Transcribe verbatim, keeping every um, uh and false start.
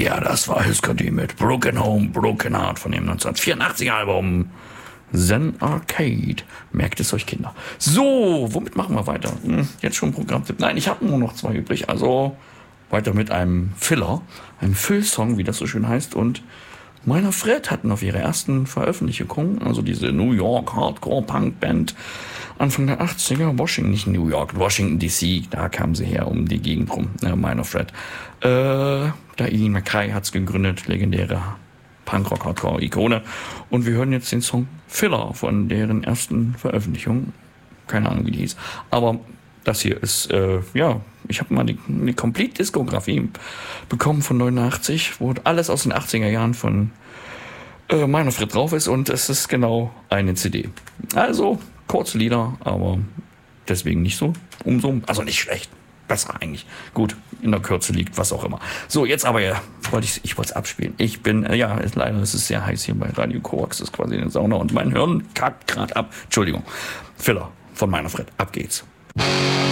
Ja, das war Husker mit Broken Home, Broken Heart von dem neunzehnhundertvierundachtziger Album Zen Arcade. Merkt es euch, Kinder. So, womit machen wir weiter? Hm, jetzt schon Programmtipp. Nein, ich habe nur noch zwei übrig. Also weiter mit einem Filler, einem Füllsong, wie das so schön heißt. Und Minor Threat hatten auf ihrer ersten Veröffentlichung, also diese New York Hardcore-Punk-Band, Anfang der achtziger, Washington, nicht New York, Washington D C, da kamen sie her um die Gegend rum, äh, Minor Threat. Äh, da Ian MacKaye hat's gegründet, legendäre Punkrock-Hardcore-Ikone. Und wir hören jetzt den Song Filler von deren ersten Veröffentlichung. Keine Ahnung, wie die hieß. Aber das hier ist, äh, ja, ich habe mal die, die Complete-Diskografie bekommen von neunundachtzig, wo alles aus den achtziger Jahren von äh, Minor Threat drauf ist. Und es ist genau eine C D. Also, kurze Lieder, aber deswegen nicht so umso, also nicht schlecht. Besser eigentlich. Gut, in der Kürze liegt, was auch immer. So, jetzt aber, ja, wollte ich, ich wollte es abspielen. Ich bin, äh, ja, ist, leider ist es sehr heiß hier bei Radio Koax, das ist quasi eine Sauna und mein Hirn kackt gerade ab. Entschuldigung. Filler von Minor Threat. Ab geht's.